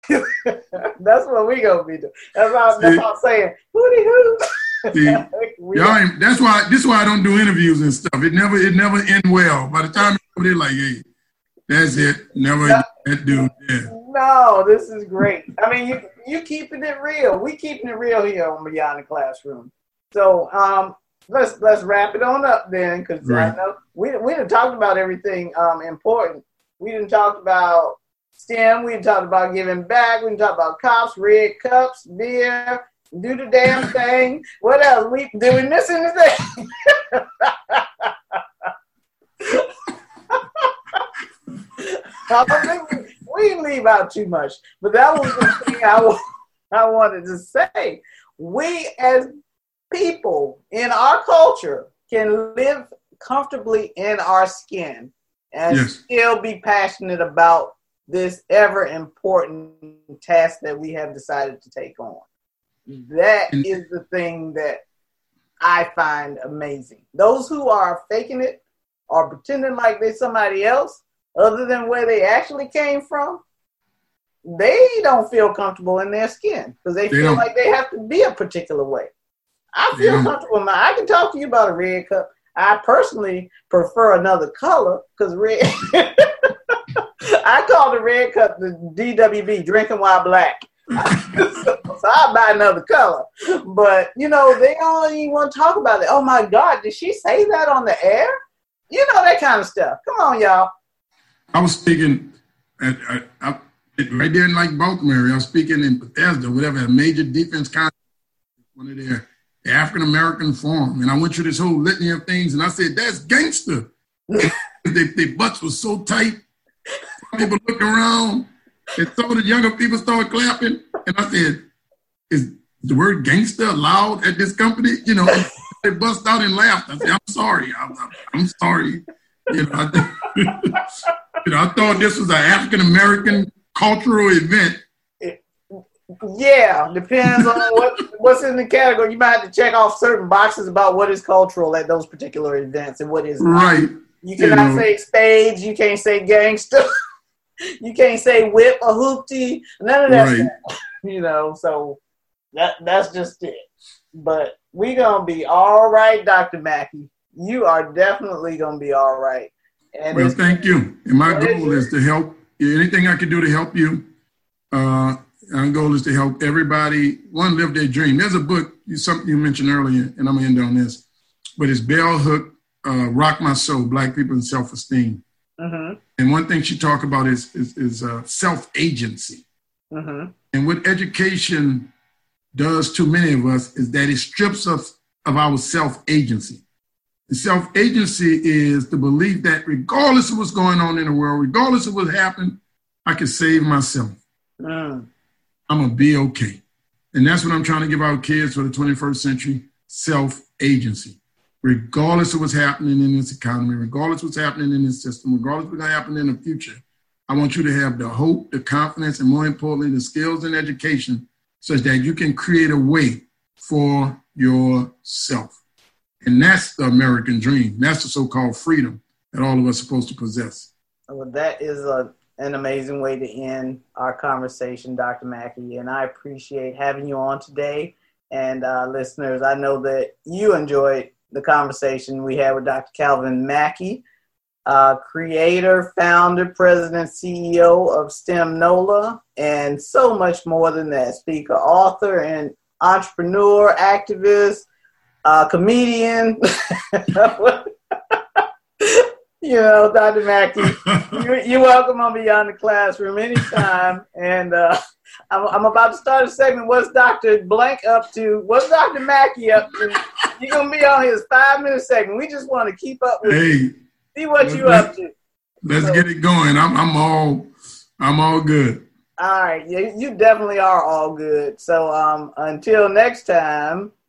That's what we gonna be doing. That's all I'm saying. Hootie hoo. See, y'all ain't, this is why I don't do interviews and stuff. It never end well. By the time they're like, hey, that's it. Never that dude. Yeah. No, this is great. I mean, you keeping it real. We keeping it real here on Beyond the Classroom. So let's wrap it on up then, because I know we done talked about everything important. We done talked about STEM. We done talked about giving back. We done talked about cops, red cups, beer. Do the damn thing. What else? Did we miss anything? I don't think we didn't leave out too much, but that was the thing I wanted to say. We as people in our culture can live comfortably in our skin and still be passionate about this ever important task that we have decided to take on. That is the thing that I find amazing. Those who are faking it or pretending like they're somebody else other than where they actually came from, they don't feel comfortable in their skin because they feel like they have to be a particular way. I feel comfortable. I can talk to you about a red cup. I personally prefer another color because red. I call the red cup the DWB, drinking while black. So I buy another color. But, they don't even want to talk about it. Oh, my God, did she say that on the air? That kind of stuff. Come on, y'all. I was speaking right there in like Baltimore. I was speaking in Bethesda, whatever, a major defense conference, one of their African-American forum. And I went through this whole litany of things, and I said, that's gangster. Their butts were so tight. People looked around, and some of the younger people started clapping. And I said, is the word gangster allowed at this company? They bust out and laughed. I said, I'm sorry. I'm sorry. I thought this was an African-American cultural event. Yeah, depends on what's in the category. You might have to check off certain boxes about what is cultural at those particular events and what is not. Right. You cannot say spades. You can't say gangster. You can't say whip or hoopty. None of that stuff. So that's just it. But we going to be all right, Dr. Mackey. You are definitely going to be all right. And well, thank you. And my goal is to help. Anything I can do to help you. Our goal is to help everybody, live their dream. There's a book, something you mentioned earlier, and I'm going to end on this. But it's Bell Hook, Rock My Soul, Black People and Self-Esteem. Mm-hmm. And one thing she talked about is self-agency. Mm-hmm. And what education does to many of us is that it strips us of our self-agency. The self-agency is the belief that regardless of what's going on in the world, regardless of what's happened, I can save myself. I'm going to be okay. And that's what I'm trying to give our kids for the 21st century, self-agency. Regardless of what's happening in this economy, regardless of what's happening in this system, regardless of what's going to happen in the future, I want you to have the hope, the confidence, and more importantly, the skills and education such that you can create a way for yourself. And that's the American dream. That's the so-called freedom that all of us are supposed to possess. Well, that is an amazing way to end our conversation, Dr. Mackey. And I appreciate having you on today. And listeners, I know that you enjoyed the conversation we had with Dr. Calvin Mackey, creator, founder, president, CEO of STEM NOLA, and so much more than that. Speaker, author, and entrepreneur, activist, comedian. Dr. Mackey, you're welcome on Beyond the Classroom anytime. And I'm about to start a segment. What's Dr. Blank up to? What's Dr. Mackey up to? You're going to be on his 5-minute segment. We just want to keep up with you. See what you up to. Let's get it going. I'm all good. All right. Yeah, you definitely are all good. So until next time.